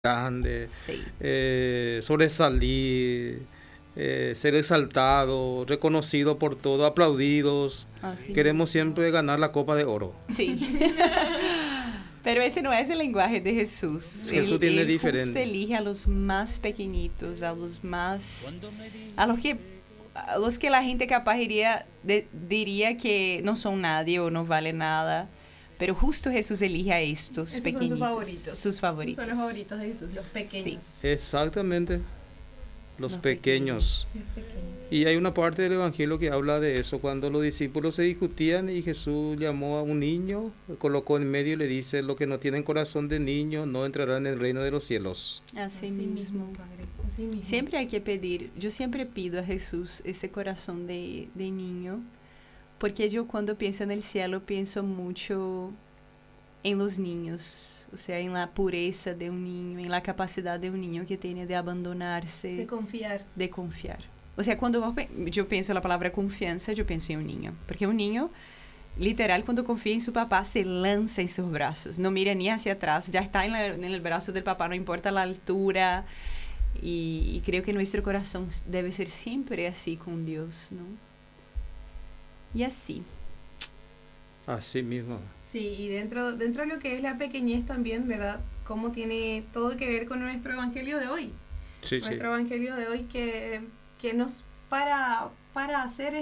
grande, Sí, sobresalir, ser exaltado, reconocido por todo, aplaudidos. así Queremos mismo. siempre ganar la copa de oro. Sí. Pero ese no es el lenguaje de Jesús. Jesús tiene Él justo diferente. elige a los más pequeñitos, a los más... a los que la gente capaz diría que no son nadie o no vale nada. Pero justo Jesús elige a estos Esos son pequeñitos. sus favoritos. Sus favoritos. Son los favoritos de Jesús, los pequeños. Exactamente, los Los pequeños. Los pequeños. Y hay una parte del Evangelio que habla de eso, cuando los discípulos se discutían y Jesús llamó a un niño, lo colocó en medio y le dice, los que no tienen corazón de niño no entrarán en el reino de los cielos. Así mismo. Padre. Así mismo. Siempre hay que pedir, yo siempre pido a Jesús ese corazón de niño, porque yo cuando pienso en el cielo pienso mucho en los niños, o sea, en la pureza de un niño, en la capacidad de un niño que tiene de abandonarse, De confiar. de confiar. O sea, cuando yo pienso la palabra confianza, yo pienso en un niño, porque un niño, literal, cuando confía en su papá, se lanza en sus brazos, no mira ni hacia atrás, ya está en el brazo del papá, no importa la altura. Y creo que nuestro corazón debe ser siempre así con Dios, ¿no? Y así. Así mismo. Sí, y dentro de lo que es la pequeñez también, ¿verdad? Cómo tiene todo que ver con nuestro evangelio de hoy. Sí, sí. Nuestro evangelio de hoy que nos para hacer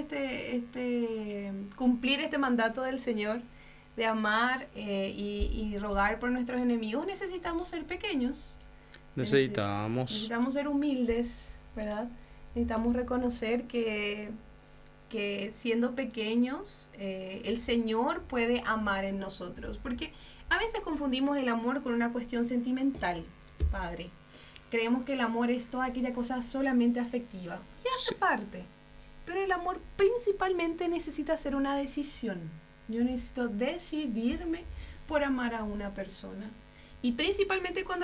cumplir este mandato del Señor de amar y rogar por nuestros enemigos, necesitamos ser pequeños. Necesitamos ser humildes, ¿verdad? Necesitamos reconocer que siendo pequeños, el Señor puede amar en nosotros. Porque a veces confundimos el amor con una cuestión sentimental, Padre. Creemos que el amor es toda aquella cosa solamente afectiva. Y hace parte. Pero el amor principalmente necesita ser una decisión. Yo necesito decidirme por amar a una persona. Y principalmente cuando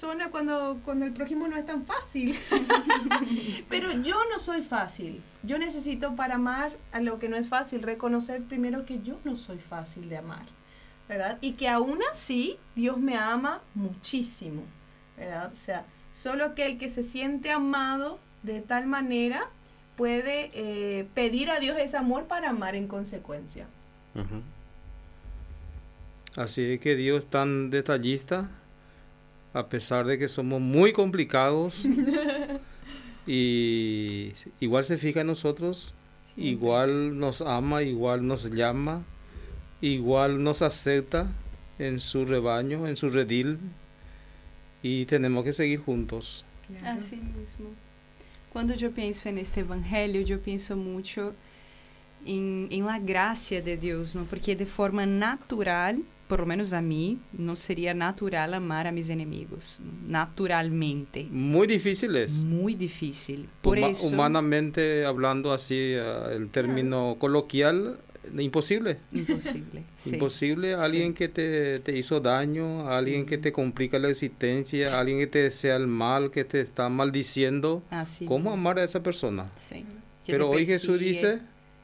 el prójimo no es tan fácil. Pero yo no soy fácil. Yo necesito para amar a lo que no es fácil, reconocer primero que yo no soy fácil de amar, ¿verdad? Y que aún así Dios me ama muchísimo, ¿verdad? O sea, solo aquel que se siente amado de tal manera puede pedir a Dios ese amor para amar en consecuencia. Uh-huh. Así es que Dios es tan detallista, a pesar de que somos muy complicados, y igual se fija en nosotros, siempre. Igual nos ama, igual nos llama, igual nos acepta en su rebaño, en su redil, y tenemos que seguir juntos. Claro. Así mismo. Cuando yo pienso en este evangelio, yo pienso mucho en la gracia de Dios, ¿no? Porque de forma natural, por lo menos a mí, no sería natural amar a mis enemigos, naturalmente. Muy difícil es. Muy difícil. Por eso, humanamente hablando así, el término coloquial, imposible. Imposible. Sí. Imposible. Alguien que te hizo daño, alguien que te complica la existencia, alguien que te desea el mal, que te está maldiciendo. Así ¿Cómo mismo. amar a esa persona? Sí. Pero hoy Jesús dice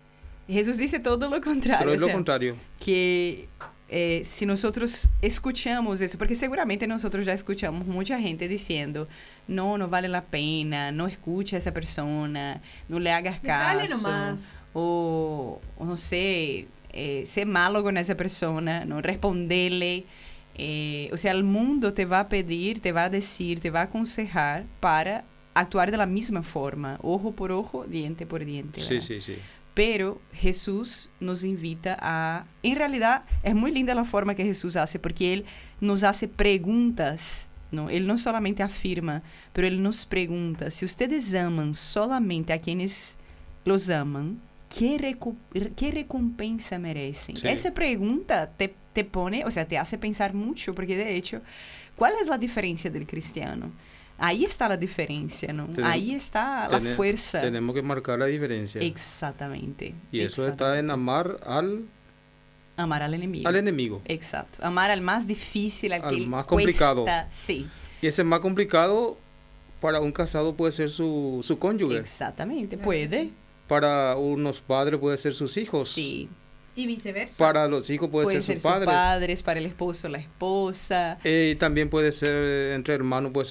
todo lo contrario. Pero es lo contrario. Que si nosotros escuchamos eso, porque seguramente nosotros ya escuchamos mucha gente diciendo, no vale la pena, no escucha a esa persona, no le hagas caso. Dale nomás. O no sé, sé malo con esa persona, no responderle. O sea, el mundo te va a pedir, te va a decir, te va a aconsejar para actuar de la misma forma, ojo por ojo, diente por diente. ¿verdad? Sí. Pero Jesús nos invita a... En realidad, es muy linda la forma que Jesús hace, porque Él nos hace preguntas, ¿no? Él no solamente afirma, pero Él nos pregunta, si ustedes aman solamente a quienes los aman, ¿qué recompensa merecen? Sí. Esa pregunta te pone, o sea, te hace pensar mucho, porque de hecho, ¿cuál es la diferencia del cristiano? Ahí está la diferencia, ¿no? Ahí está la fuerza. Tenemos que marcar la diferencia. Exactamente. Y eso está en amar al enemigo. Al enemigo. Exacto. Amar al más difícil, al que más complicado. Cuesta. Sí. Y ese más complicado para un casado puede ser su cónyuge. Exactamente. Puede. Para unos padres puede ser sus hijos. Sí. Y viceversa. Para los hijos puede ser sus padres. Para el esposo, la esposa. Y también puede ser entre hermanos, puede